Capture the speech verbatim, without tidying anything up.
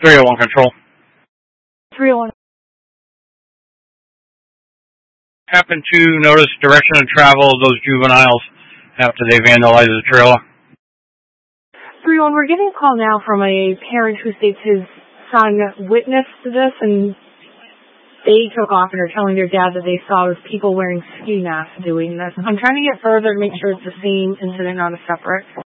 three oh one Control. three oh one. Happen to notice direction of travel of those juveniles after they vandalized the trailer? three oh one, we're getting a call now from a parent who states his son witnessed this and they took off and are telling their dad that they saw was people wearing ski masks doing this. I'm trying to get further to make sure it's the same incident, not a separate.